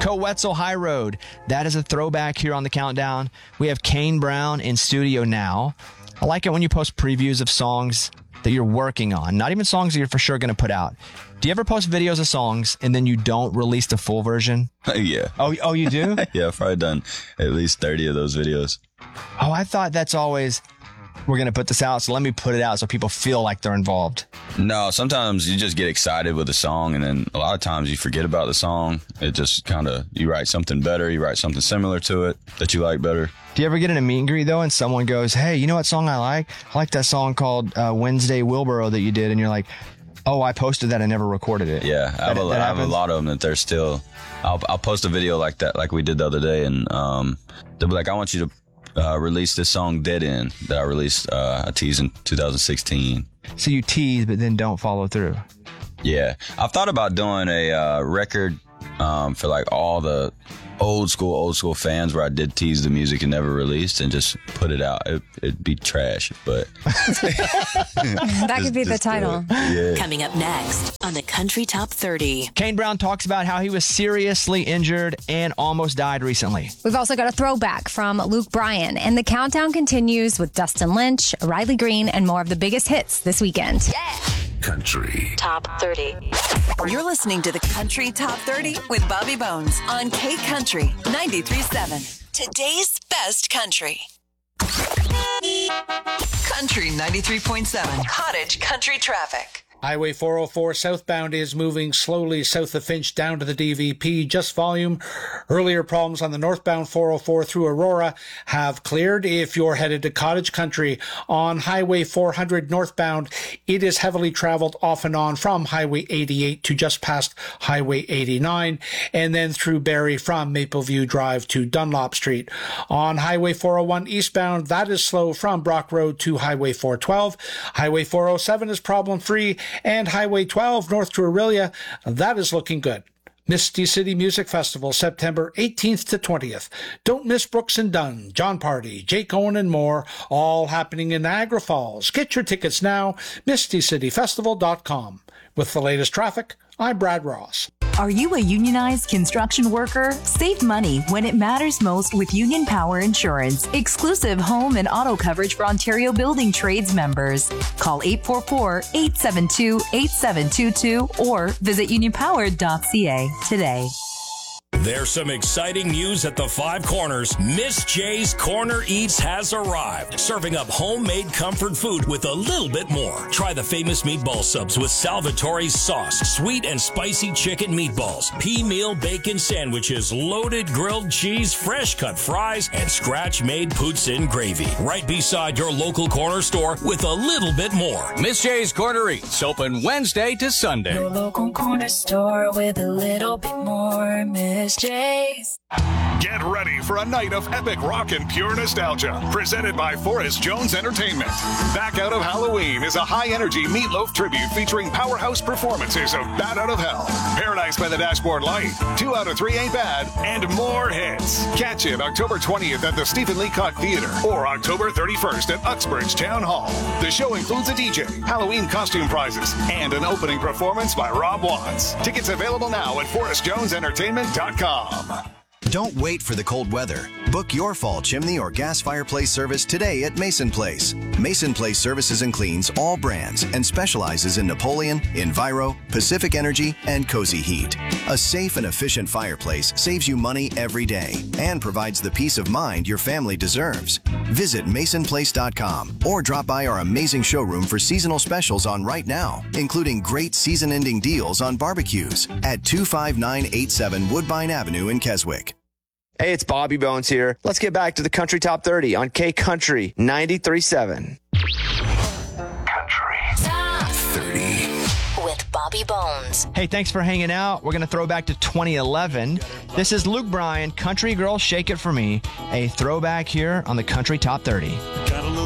Wetzel High Road. That is a throwback here on the countdown. We have Kane Brown in studio now. I like it when you post previews of songs that you're working on, not even songs that you're for sure going to put out. Do you ever post videos of songs and then you don't release the full version? Yeah. Oh, you do? Yeah, I've probably done at least 30 of those videos. Oh, I thought that's always, we're going to put this out, so let me put it out so people feel like they're involved. No, sometimes you just get excited with a song, and then a lot of times you forget about the song. It just kind of, you write something better, you write something similar to it that you like better. Do you ever get in a meet and greet, though, and someone goes, hey, you know what song I like? I like that song called Wednesday Wheelbarrow that you did, and you're like, oh, I posted that and never recorded it. Yeah, I have a lot of them that they're still, I'll post a video like that, like we did the other day, and they'll be like, I want you to release this song Dead End that I released, I teased in 2016. So you tease, but then don't follow through. Yeah. I've thought about doing a record for like all the old school fans where I did tease the music and never released and just put it out. It'd be trash, but that could be the title. Yeah. Coming up next on the Country Top 30. Kane Brown talks about how he was seriously injured and almost died recently. We've also got a throwback from Luke Bryan, and the countdown continues with Dustin Lynch, Riley Green, and more of the biggest hits this weekend. Yeah. Country Top 30. You're listening to the Country Top 30 with Bobby Bones on K Country 93.7. Today's best country. Country 93.7. Cottage Country Traffic. Highway 404 southbound is moving slowly south of Finch down to the DVP. Just volume. Earlier problems on the northbound 404 through Aurora have cleared. If you're headed to Cottage Country on Highway 400 northbound, it is heavily traveled off and on from Highway 88 to just past Highway 89, and then through Barrie from Mapleview Drive to Dunlop Street. On Highway 401 eastbound, that is slow from Brock Road to Highway 412. Highway 407 is problem-free, and Highway 12 north to Aurelia, that is looking good. Misty City Music Festival, September 18th to 20th. Don't miss Brooks and Dunn, John Party, Jake Owen, and more, all happening in Niagara Falls. Get your tickets now, mistycityfestival.com. With the latest traffic, I'm Brad Ross. Are you a unionized construction worker? Save money when it matters most with Union Power Insurance. Exclusive home and auto coverage for Ontario Building Trades members. Call 844-872-8722 or visit unionpower.ca today. There's some exciting news at the Five Corners. Miss J's Corner Eats has arrived, serving up homemade comfort food with a little bit more. Try the famous meatball subs with Salvatore's sauce, sweet and spicy chicken meatballs, pea meal bacon sandwiches, loaded grilled cheese, fresh cut fries, and scratch-made poutine gravy. Right beside your local corner store with a little bit more. Miss J's Corner Eats, open Wednesday to Sunday. Your local corner store with a little bit more. Miss J's. Get ready for a night of epic rock and pure nostalgia. Presented by Forrest Jones Entertainment. Back Out of Halloween is a high-energy Meatloaf tribute featuring powerhouse performances of Bat Out of Hell, Paradise by the Dashboard Light, 2 Out of 3 Ain't Bad, and more hits. Catch it October 20th at the Stephen Leacock Theater or October 31st at Uxbridge Town Hall. The show includes a DJ, Halloween costume prizes, and an opening performance by Rob Watts. Tickets available now at forrestjonesentertainment.com. Don't wait for the cold weather. Book your fall chimney or gas fireplace service today at Mason Place. Mason Place services and cleans all brands and specializes in Napoleon, Enviro, Pacific Energy, and Cozy Heat. A safe and efficient fireplace saves you money every day and provides the peace of mind your family deserves. Visit masonplace.com or drop by our amazing showroom for seasonal specials on right now, including great season-ending deals on barbecues at 25987 Woodbine Avenue in Keswick. Hey, it's Bobby Bones here. Let's get back to the Country Top 30 on K Country 93.7. Country Top 30. With Bobby Bones. Hey, thanks for hanging out. We're going to throw back to 2011. This is Luke Bryan, Country Girl Shake It For Me, a throwback here on the Country Top 30.